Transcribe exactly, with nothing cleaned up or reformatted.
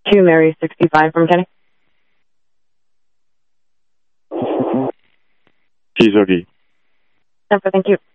two Mary sixty-five from Kenny. She's okay. Thank you.